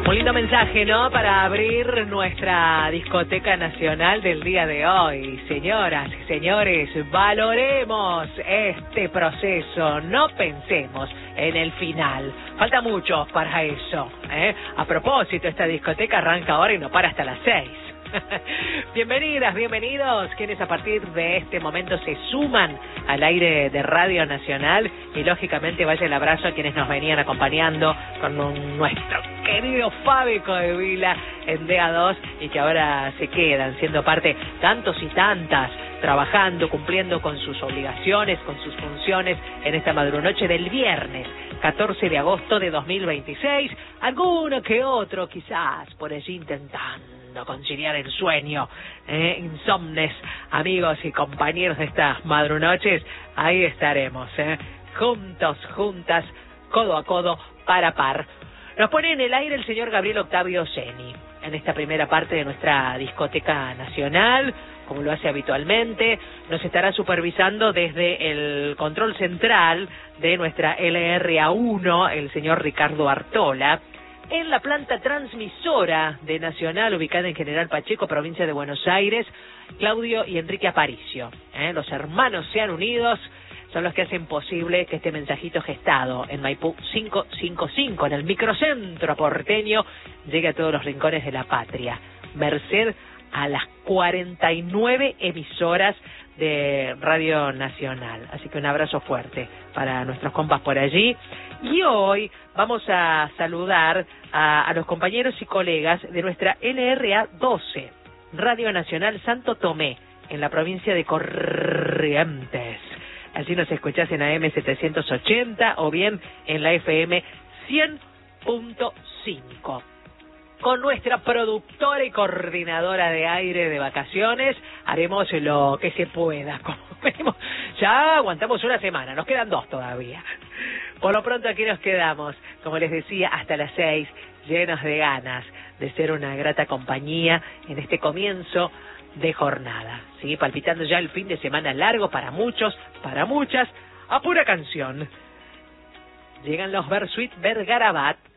Un lindo mensaje, ¿no? Para abrir nuestra discoteca nacional del día de hoy. Señoras y señores, valoremos este proceso. No pensemos en el final. Falta mucho para eso, ¿eh? A propósito, esta discoteca arranca ahora y no para hasta las 6. Bienvenidas, bienvenidos, quienes a partir de este momento se suman al aire de Radio Nacional, y lógicamente vaya el abrazo a quienes nos venían acompañando con nuestro querido Fábico de Vila en DA2 y que ahora se quedan siendo parte tantos y tantas, trabajando, cumpliendo con sus obligaciones, con sus funciones en esta madrunoche del viernes 14 de agosto de 2026, alguno que otro quizás por allí intentando conciliar el sueño, insomnes, amigos y compañeros de estas madrunoches, ahí estaremos, juntos, juntas, codo a codo, par a par. Nos pone en el aire el señor Gabriel Octavio Ceni, en esta primera parte de nuestra discoteca nacional, como lo hace habitualmente. Nos estará supervisando desde el control central de nuestra LRA1, el señor Ricardo Artola. En la planta transmisora de Nacional, ubicada en General Pacheco, provincia de Buenos Aires, Claudio y Enrique Aparicio. Los hermanos sean unidos, son los que hacen posible que este mensajito gestado en Maipú 555, en el microcentro porteño, llegue a todos los rincones de la patria, merced a las 49 emisoras de Radio Nacional. Así que un abrazo fuerte para nuestros compas por allí. Y hoy vamos a saludar a los compañeros y colegas de nuestra LRA 12, Radio Nacional Santo Tomé, en la provincia de Corrientes. Allí nos escuchás en AM 780 o bien en la FM 100.5. Con nuestra productora y coordinadora de aire de vacaciones, haremos lo que se pueda. Ya aguantamos una semana, nos quedan 2 todavía. Por lo pronto aquí nos quedamos, como les decía, hasta las 6, llenos de ganas de ser una grata compañía en este comienzo de jornada. ¿Sí? Palpitando ya el fin de semana largo para muchos, para muchas, a pura canción. Llegan los Bersuit Bergarabat